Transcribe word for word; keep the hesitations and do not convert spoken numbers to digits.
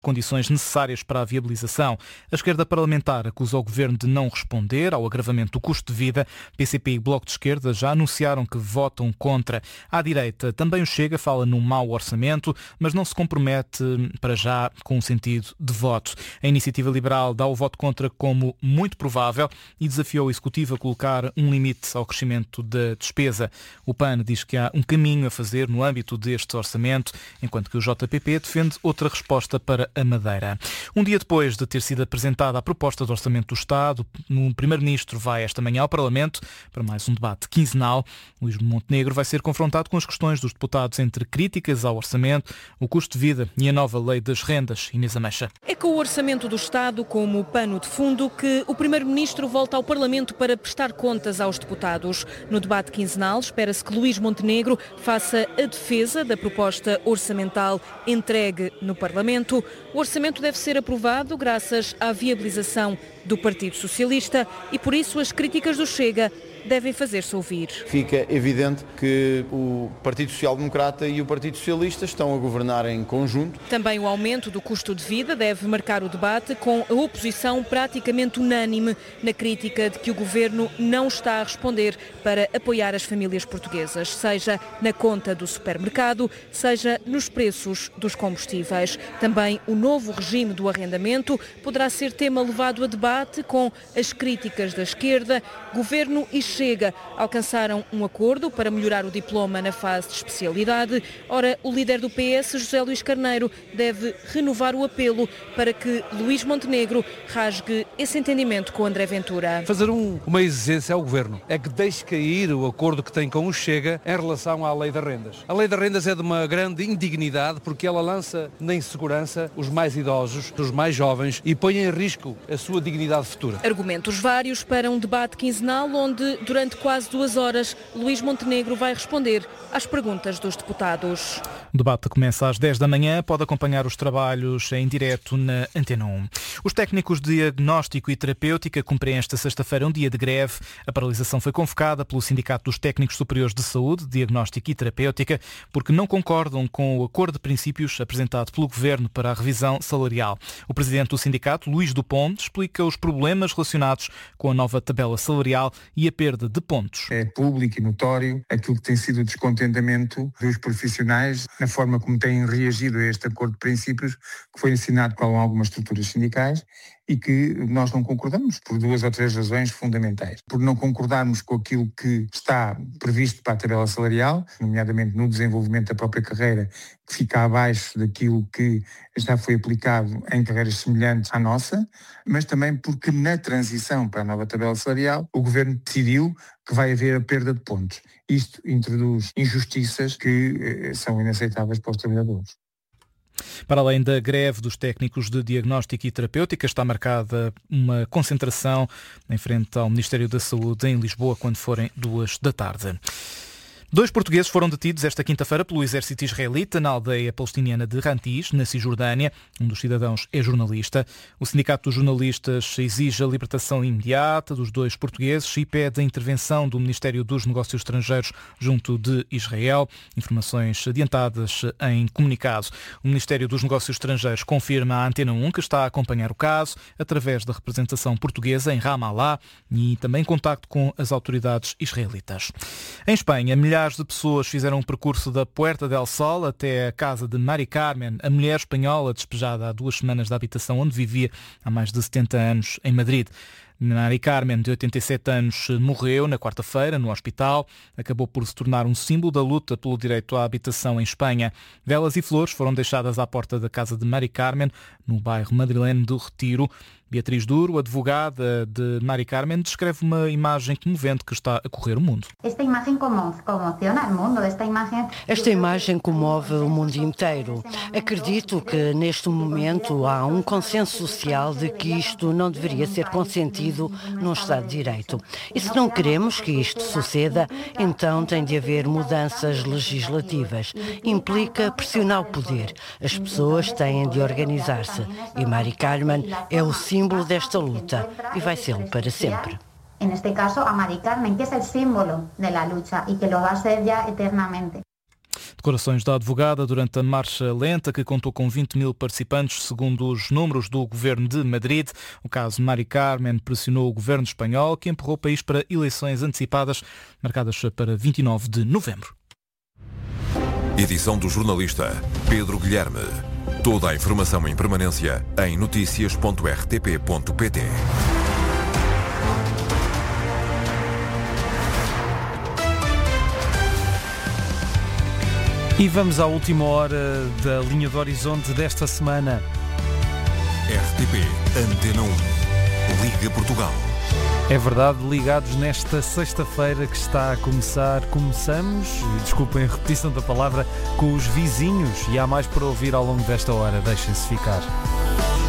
condições necessárias para a viabilização. A esquerda parlamentar acusa o governo de não responder ao agravamento do custo de vida. P C P e Bloco de Esquerda já anunciaram que votam contra. À direita, também o Chega fala num mau orçamento, mas não se compromete para já com o sentido de voto. A Iniciativa Liberal dá o voto contra como muito provável e desafiou o Executivo a colocar um limite ao crescimento da despesa. O P A N diz que há um caminho a fazer no âmbito deste orçamento, enquanto que o J P P defende outra resposta para a Madeira. Um dia depois de ter sido apresentada a proposta do Orçamento do Estado, o Primeiro-Ministro vai esta manhã ao Parlamento para mais um debate quinzenal. Luís Montenegro vai ser confrontado com as questões dos deputados entre críticas ao orçamento, o custo de vida e a nova lei das rendas. Inês Ameixa. É com o Orçamento do Estado como pano de fundo que o Primeiro-Ministro volta ao Parlamento para prestar contas aos deputados. No debate quinzenal, espera-se que Luís Montenegro faça a defesa da proposta orçamental entregue no Parlamento. O orçamento deve ser aprovado graças à viabilização do Partido Socialista e, por isso, as críticas do Chega devem fazer-se ouvir. Fica evidente que o Partido Social Democrata e o Partido Socialista estão a governar em conjunto. Também o aumento do custo de vida deve marcar o debate, com a oposição praticamente unânime na crítica de que o Governo não está a responder para apoiar as famílias portuguesas, seja na conta do supermercado, seja nos preços dos combustíveis. Também o novo regime do arrendamento poderá ser tema levado a debate, com as críticas da esquerda. Governo e Chega alcançaram um acordo para melhorar o diploma na fase de especialidade. Ora, o líder do P S, José Luís Carneiro, deve renovar o apelo para que Luís Montenegro rasgue esse entendimento com André Ventura. Fazer um, uma exigência ao Governo é que deixe cair o acordo que tem com o Chega em relação à Lei das Rendas. A Lei das Rendas é de uma grande indignidade porque ela lança na insegurança os mais idosos, os mais jovens e põe em risco a sua dignidade futura. Argumentos vários para um debate quinzenal onde, durante quase duas horas, Luís Montenegro vai responder às perguntas dos deputados. O debate começa às dez da manhã, pode acompanhar os trabalhos em direto na Antena um. Os técnicos de diagnóstico e terapêutica cumprem esta sexta-feira um dia de greve. A paralisação foi convocada pelo Sindicato dos Técnicos Superiores de Saúde, Diagnóstico e Terapêutica, porque não concordam com o acordo de princípios apresentado pelo Governo para a revisão salarial. O presidente do sindicato, Luís Dupont, explica os problemas relacionados com a nova tabela salarial e a perda de pontos. É público e notório aquilo que tem sido o descontentamento dos profissionais na forma como têm reagido a este acordo de princípios que foi assinado com algumas estruturas sindicais e que nós não concordamos por duas ou três razões fundamentais. Por não concordarmos com aquilo que está previsto para a tabela salarial, nomeadamente no desenvolvimento da própria carreira, que fica abaixo daquilo que já foi aplicado em carreiras semelhantes à nossa, mas também porque na transição para a nova tabela salarial o Governo decidiu que vai haver a perda de pontos. Isto introduz injustiças que eh, são inaceitáveis para os trabalhadores. Para além da greve dos técnicos de diagnóstico e terapêutica, está marcada uma concentração em frente ao Ministério da Saúde em Lisboa quando forem duas da tarde. Dois portugueses foram detidos esta quinta-feira pelo exército israelita na aldeia palestiniana de Rantis, na Cisjordânia. Um dos cidadãos é jornalista. O Sindicato dos Jornalistas exige a libertação imediata dos dois portugueses e pede a intervenção do Ministério dos Negócios Estrangeiros junto de Israel. Informações adiantadas em comunicado. O Ministério dos Negócios Estrangeiros confirma à Antena um que está a acompanhar o caso através da representação portuguesa em Ramallah e também em contacto com as autoridades israelitas. Em Espanha, milhares de pessoas fizeram um percurso da Puerta del Sol até a casa de Mari Carmen, a mulher espanhola despejada há duas semanas da habitação onde vivia há mais de setenta anos em Madrid. Mari Carmen, de oitenta e sete anos, morreu na quarta-feira no hospital. Acabou por se tornar um símbolo da luta pelo direito à habitação em Espanha. Velas e flores foram deixadas à porta da casa de Mari Carmen, no bairro madrileno do Retiro. Beatriz Duro, advogada de Mari Carmen, descreve uma imagem comovente que está a correr o mundo. Esta imagem comociona o mundo. Esta imagem... Esta imagem comove o mundo inteiro. Acredito que neste momento há um consenso social de que isto não deveria ser consentido num Estado de Direito. E se não queremos que isto suceda, então tem de haver mudanças legislativas. Implica pressionar o poder. As pessoas têm de organizar-se. E Mari Carmen é o símbolo símbolo desta luta e vai ser para sempre. Neste caso, a Mari Carmen, que é o símbolo da luta e que lo vai ser já eternamente. Declarações da advogada durante a marcha lenta que contou com vinte mil participantes, segundo os números do governo de Madrid. O caso Mari Carmen pressionou o governo espanhol, que empurrou o país para eleições antecipadas marcadas para vinte e nove de novembro. Edição do jornalista Pedro Guilherme. Toda a informação em permanência em notícias ponto r t p ponto p t. E vamos à última hora da linha do horizonte desta semana. R T P Antena um. Liga Portugal. É verdade, ligados nesta sexta-feira que está a começar, começamos, desculpem a repetição da palavra, com os vizinhos, e há mais para ouvir ao longo desta hora, deixem-se ficar.